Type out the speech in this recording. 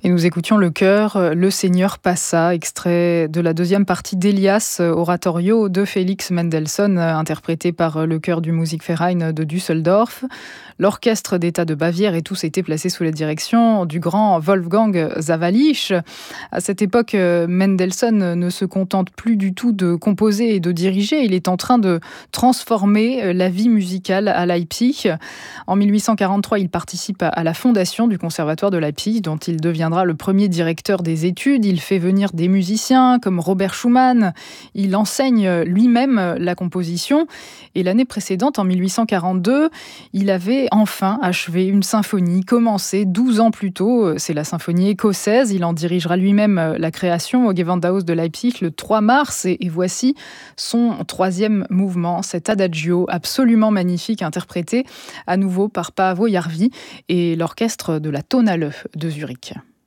Et nous écoutions le chœur Le Seigneur passa, extrait de la deuxième partie d'Elias, oratorio de Félix Mendelssohn, interprété par le chœur du Musikverein de Düsseldorf. L'orchestre d'État de Bavière et tous étaient placés sous la direction du grand Wolfgang Sawallisch. À cette époque, Mendelssohn ne se contente plus du tout de composer et de diriger. Il est en train de transformer la vie musicale à Leipzig. En 1843, il participe à la fondation du Conservatoire de Leipzig, dont il deviendra le premier directeur des études. Il fait venir des musiciens comme Robert Schumann. Il enseigne lui-même la composition. Et l'année précédente, en 1842, il avait enfin achevé une symphonie commencée 12 ans plus tôt. C'est la symphonie écossaise. Il en dirigera lui-même la création au Gewandhaus de Leipzig le 3 mars. Et voici son troisième mouvement, cet adagio absolument magnifique, interprété à nouveau par Paavo Järvi et l'orchestre de la Tonhalle de Zurich.